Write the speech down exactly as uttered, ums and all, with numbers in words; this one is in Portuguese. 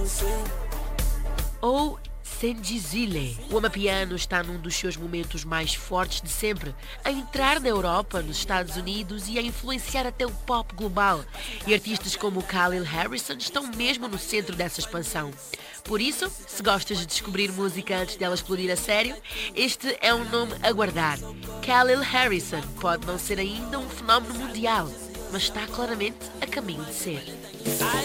Ou Senzile. O Amapiano está num dos seus momentos mais fortes de sempre, a entrar na Europa, nos Estados Unidos e a influenciar até o pop global. E artistas como Khalil Harrison estão mesmo no centro dessa expansão. Por isso, se gostas de descobrir música antes dela explodir a sério, este é um nome a guardar. Khalil Harrison pode não ser ainda um fenómeno mundial, mas está claramente a caminho de ser.